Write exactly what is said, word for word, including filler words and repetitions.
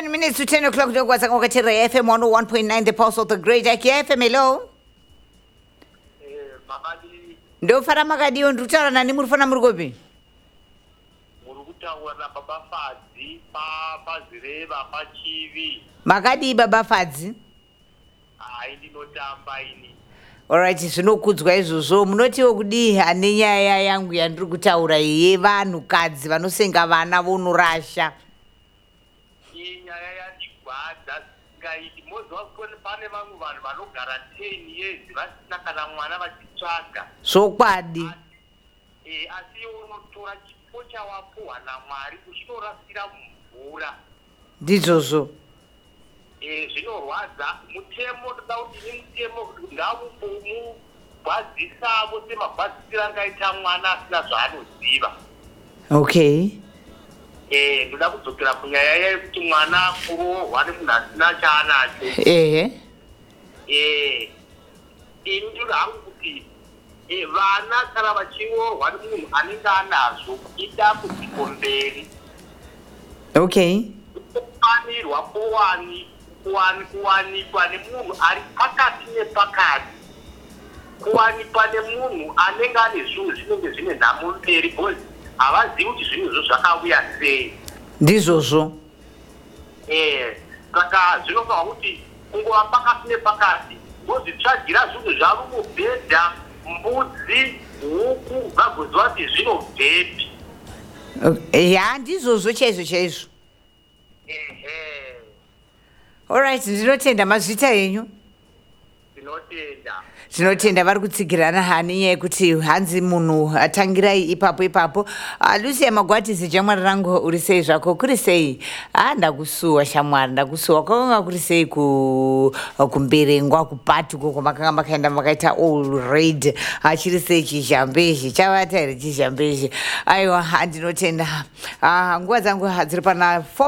ten minutes to ten o'clock. Ndokwaza ngokachira F M one oh one point nine, the pulse of the great. Aki F M, hello. Eh, makadi. Ndofara makadi ondutara nani murufana murugopi? Murukutaura na baba Fadzi pa pazireva pa chivi. Makadi baba Fadzi. Ai ndinotamba ini. Alright, zvinokudzwa izvozvo. Munotiwo kudii ane nyaya yangu yandiri kutaura iye vanhukadzi vanosenga vana vonorasha. Iyi nyaya yandigwadza singaiti. Mozwa kuti pane vamwe vanhu vanogara ten years vasina kana mwana vachitsvaga. Zvokwadi. Eh, asi unotora chipo chawapuwa naMwari uchitorasira mumvura. Ndizvozvo. Eh, zvinorwadza. Mutemo toda kuti ni mutemo ngavumugwadzisa vose magwadzisiro angaita mwana asina zvaanoziva. Okay. Eh, ndoda kudzokera kunyaya yekuti mwana akurohwa nemunhu asina chaanacho. Ehe. Eh, ini ndiri hangu kuti eh, vana kana vachirohwa nemunhu anenge anazvo ida kudzikomberi. Okay. Kufanirwa kuwani kuwani kuwanikwa nemunhu ari pakati nepakati. Kuwanikwa nemunhu anenge ane zvinhu zvinenge zvine nhamo mberi because havazivi kuti zvinhu izvo zvakauya sei. Ndizvozvo. Eh, saka zvinofanira kuti kungova pakati nepakati vozvitsvagira zvinhu zvavo mubhedha, mbudzi, huku, vagoziva kuti zvinobvepi. Ya, ndizvozvo chaizvo chaizvo. Ehe. Alright, ndinotenda mazvita enyu. Tinotenda. Tinotenda vari kutsigirana hani nyaya yekuti hanzi munhu atangirai ipapo ipapo. Uh, Lucia Magwatisi, shamwari rangu uri sei zvako? Kuri sei? Ah, ndakusuwa shamwari, ndakusuwa. Kwanga kuri sei ku kumberengwa kupati uko makanga makaenda makaita all raid. Achiri sei chizhambeshi, chavata here chizhambeshi. Aiwa, ndinotenda. Ah, nguva dzangu dziri pana four